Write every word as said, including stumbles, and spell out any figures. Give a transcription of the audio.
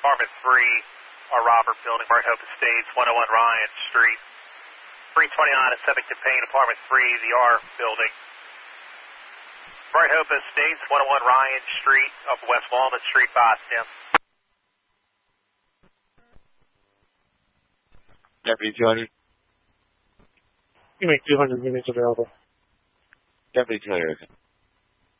apartment three, our Robert building, Bright Hope Estates, one oh one Ryan Street. three twenty-nine at Sevington Payne, apartment three, the R building. Bright Hope Estates, one oh one Ryan Street, up West Walnut Street, Boston. Deputy two hundred. You make two hundred units available. Deputy two hundred.